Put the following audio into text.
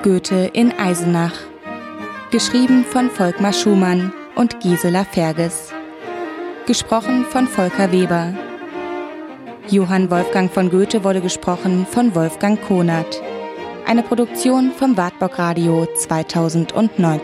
Goethe in Eisenach. Geschrieben von Volkmar Schumann und Gisela Ferges. Gesprochen von Volker Weber. Johann Wolfgang von Goethe wurde gesprochen von Wolfgang Konert. Eine Produktion vom Wartburg Radio 2019.